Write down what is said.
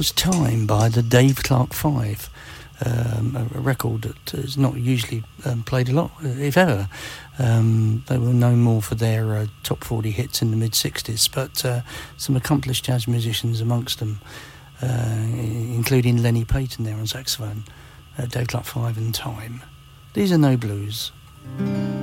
was Time by the Dave Clark Five, a record that is not usually played a lot, if ever. They were known more for their top 40 hits in the mid-60s, but some accomplished jazz musicians amongst them, including Lenny Payton there on saxophone, Dave Clark Five and Time. These are No Blues.